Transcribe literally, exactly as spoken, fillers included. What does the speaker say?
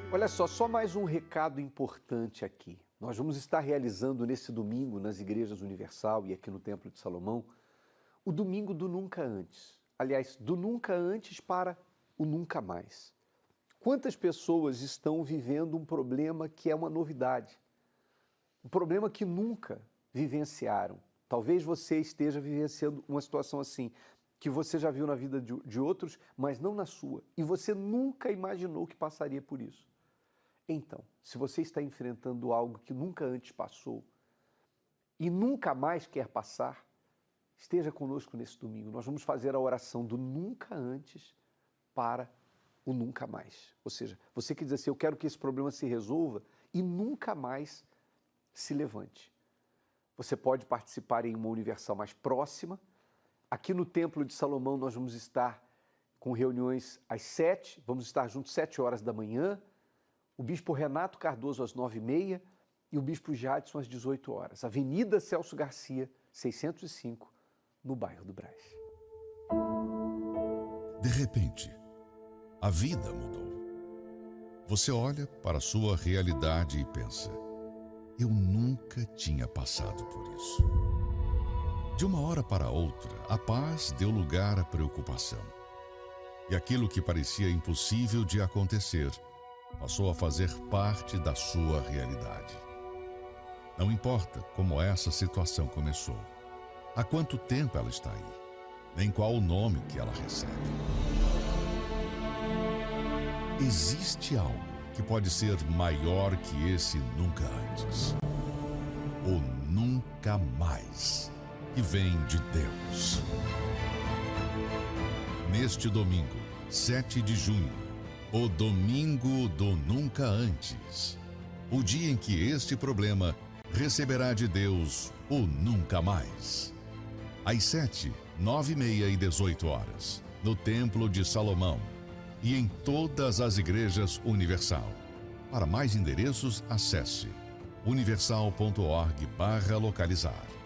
Olha só, só mais um recado importante aqui. Nós vamos estar realizando nesse domingo, nas Igrejas Universal e aqui no Templo de Salomão, o domingo do nunca antes. Aliás, do nunca antes para o nunca mais. Quantas pessoas estão vivendo um problema que é uma novidade? Um problema que nunca vivenciaram. Talvez você esteja vivenciando uma situação assim, que você já viu na vida de, de outros, mas não na sua. E você nunca imaginou que passaria por isso. Então, se você está enfrentando algo que nunca antes passou e nunca mais quer passar, esteja conosco nesse domingo. Nós vamos fazer a oração do nunca antes para o nunca mais. Ou seja, você que diz assim, eu quero que esse problema se resolva e nunca mais se levante. Você pode participar em uma universal mais próxima. Aqui no Templo de Salomão nós vamos estar com reuniões às sete, vamos estar juntos às sete horas da manhã, o bispo Renato Cardoso às nove e meia e o bispo Jadson às dezoito horas. Avenida Celso Garcia, seiscentos e cinco, no bairro do Brás. De repente, a vida mudou. Você olha para a sua realidade e pensa, eu nunca tinha passado por isso. De uma hora para outra, a paz deu lugar à preocupação. E aquilo que parecia impossível de acontecer passou a fazer parte da sua realidade. Não importa como essa situação começou, há quanto tempo ela está aí, nem qual o nome que ela recebe. Existe algo que pode ser maior que esse nunca antes. O nunca mais, que vem de Deus. Neste domingo, sete de junho, o domingo do nunca antes, o dia em que este problema receberá de Deus o nunca mais. Às sete, nove e meia e dezoito horas, no Templo de Salomão e em todas as igrejas Universal. Para mais endereços, acesse universal ponto org barra localizar.